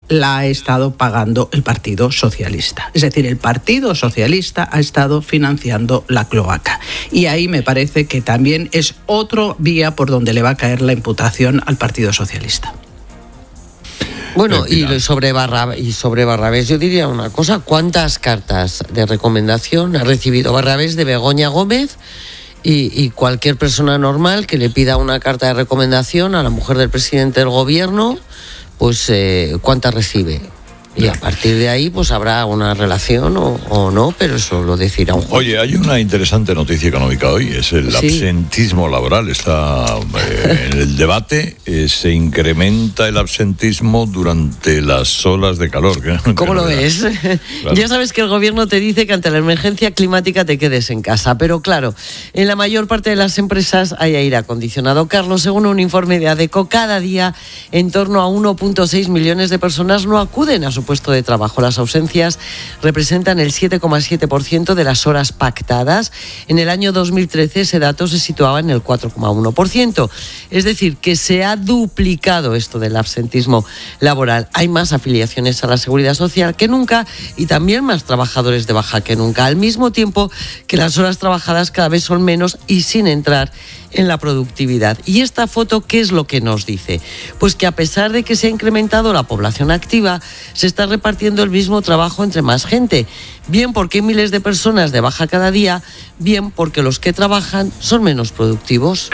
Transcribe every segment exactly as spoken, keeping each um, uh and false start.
la ha estado pagando el Partido Socialista. Es decir, el Partido Socialista ha estado financiando la cloaca. Y ahí me parece que también es otra vía por donde le va a caer la imputación al Partido Socialista. Bueno, y sobre, Barra, y sobre Barrabés yo diría una cosa. ¿Cuántas cartas de recomendación ha recibido Barrabés de Begoña Gómez y, y cualquier persona normal que le pida una carta de recomendación a la mujer del presidente del gobierno? Pues eh, cuántas recibe. Y a partir de ahí pues habrá una relación o, o no, pero eso lo decidirá un juez. Oye, hay una interesante noticia económica hoy, es el sí. absentismo laboral. Está eh, en el debate, eh, se incrementa el absentismo durante las olas de calor. Que, ¿Cómo que lo ves? Claro. Ya sabes que el gobierno te dice que ante la emergencia climática te quedes en casa, pero claro, en la mayor parte de las empresas hay aire acondicionado. Carlos, según un informe de ADECO, cada día en torno a uno punto seis millones de personas no acuden a su puesto de trabajo. Las ausencias representan el siete coma siete por ciento de las horas pactadas. En el año dos mil trece ese dato se situaba en el cuatro coma uno por ciento. Es decir, que se ha duplicado esto del absentismo laboral. Hay más afiliaciones a la Seguridad Social que nunca y también más trabajadores de baja que nunca, al mismo tiempo que las horas trabajadas cada vez son menos y sin entrar en la productividad. ¿Y esta foto qué es lo que nos dice? Pues que a pesar de que se ha incrementado la población activa, se está repartiendo el mismo trabajo entre más gente. Bien porque hay miles de personas de baja cada día, bien porque los que trabajan son menos productivos.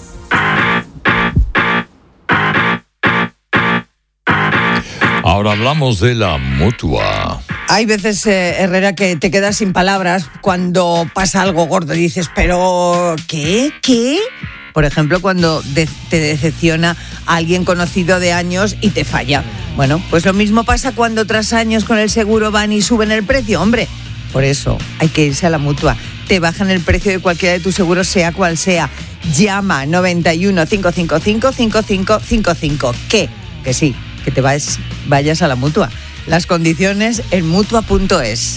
Ahora hablamos de la Mutua. Hay veces, eh, Herrera, que te quedas sin palabras cuando pasa algo gordo y dices, pero ¿qué? ¿Qué? Por ejemplo, cuando de- te decepciona a alguien conocido de años y te falla. Bueno, pues lo mismo pasa cuando tras años con el seguro van y suben el precio, hombre. Por eso hay que irse a la Mutua. Te bajan el precio de cualquiera de tus seguros, sea cual sea. Llama noventa y uno, cinco cinco cinco, cinco cinco cinco cinco. ¿Qué? Que sí, que te vayas, vayas a la Mutua. Las condiciones en mutua punto es.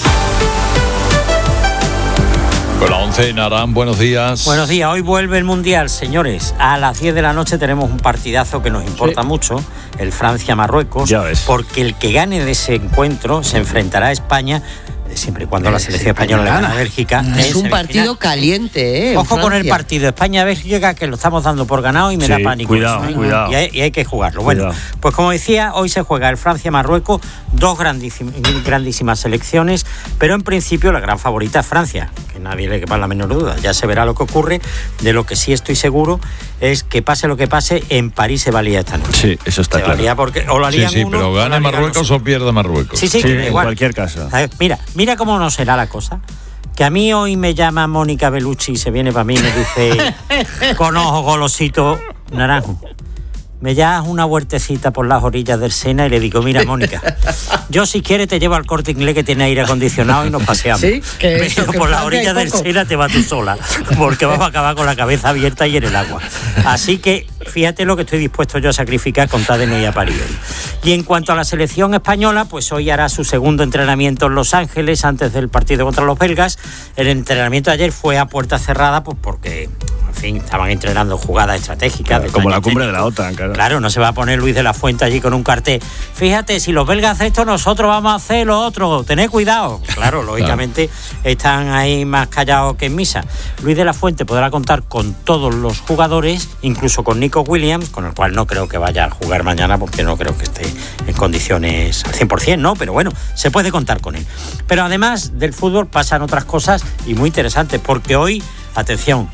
Con la once en Arán, buenos días. Buenos días, hoy vuelve el Mundial, señores. A las diez de la noche tenemos un partidazo que nos importa sí. mucho, el Francia-Marruecos, porque el que gane de ese encuentro se enfrentará a España, siempre y cuando la selección española le gane a Bélgica. Es un partido caliente, ¿eh? Ojo con el partido España-Bélgica, que lo estamos dando por ganado y me sí, da pánico. Cuidado, ¿sí? cuidado. Y hay, y hay que jugarlo. Cuidado. Bueno, pues como decía, hoy se juega el Francia-Marruecos, dos grandísimas, grandísimas selecciones, pero en principio la gran favorita es Francia, que nadie le quepa la menor duda. Ya se verá lo que ocurre. De lo que sí estoy seguro es que pase lo que pase, en París se valía esta noche. Sí, eso está se claro. Valía porque, o lo harían sí, sí, uno, pero gane Marruecos o pierda Marruecos. Sí, sí, sí, que en igual. cualquier caso. A ver, mira, mira cómo no será la cosa. Que a mí hoy me llama Mónica Bellucci y se viene para mí y me dice con ojos golositos naranjo, me das una vueltecita por las orillas del Sena y le digo, mira, Mónica, yo si quieres te llevo al Corte Inglés que tiene aire acondicionado y nos paseamos. ¿Sí? ¿Qué es eso? Pero por las orillas del Sena te vas tú sola, porque vamos a acabar con la cabeza abierta y en el agua. Así que fíjate lo que estoy dispuesto yo a sacrificar con tal de no ir a París hoy. Y en cuanto a la selección española, pues hoy hará su segundo entrenamiento en Los Ángeles antes del partido contra los belgas. El entrenamiento de ayer fue a puerta cerrada, pues porque, en fin, estaban entrenando jugadas estratégicas. Claro, como la cumbre de la OTAN, claro. Claro, no se va a poner Luis de la Fuente allí con un cartel. Fíjate, si los belgas hacen esto, nosotros vamos a hacer lo otro. Tened cuidado. Claro, lógicamente están ahí más callados que en misa. Luis de la Fuente podrá contar con todos los jugadores, incluso con Nico Williams, con el cual no creo que vaya a jugar mañana porque no creo que esté en condiciones al cien por ciento, ¿no? Pero bueno, se puede contar con él. Pero además del fútbol pasan otras cosas y muy interesantes, porque hoy, atención,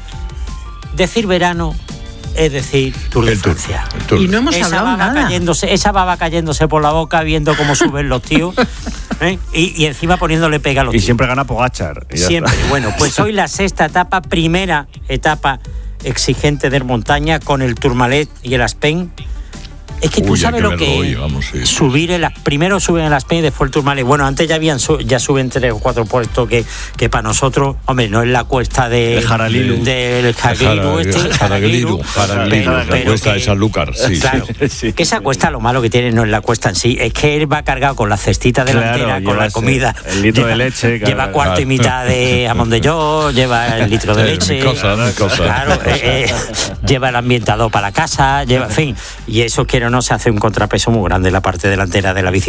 decir verano es decir Tour de Francia. Y no hemos esa hablado baba nada. Cayéndose, esa baba cayéndose por la boca viendo cómo suben los tíos, ¿eh? y, y encima poniéndole pega a los y tíos. Y siempre gana Pogačar. Siempre. Bueno, pues hoy la sexta etapa, primera etapa exigente de montaña con el Tourmalet y el Aspen. Es que tú Uy, sabes que lo que hoy, vamos, sí, subir el, primero suben el Aspen y después el Tourmalet. Bueno, antes ya habían ya suben tres o cuatro puestos que, que para nosotros, hombre, no es la cuesta de el Jaralilu, del Jaralilu, este, Jaralilu, la cuesta de Sanlúcar, sí, claro, sí, sí. Que esa cuesta lo malo que tiene no es la cuesta en sí, es que él va cargado con la cestita delantera, claro, con la comida, el litro lleva, de leche, claro, lleva cuarto claro. y mitad de jamón de york, lleva el litro de leche, eh, cosa, no, cosa. claro, eh, eh, lleva el ambientador para la casa, lleva, en fin, y eso quiero o no se hace un contrapeso muy grande en la parte delantera de la bicicleta.